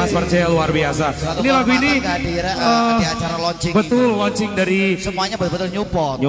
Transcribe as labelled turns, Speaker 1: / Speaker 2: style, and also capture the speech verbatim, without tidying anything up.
Speaker 1: Mas Percaya luar biasa. Ini lagu ini
Speaker 2: di, uh,
Speaker 1: uh,
Speaker 2: di acara launching
Speaker 1: betul launching dari
Speaker 2: semuanya betul-betul nyupport.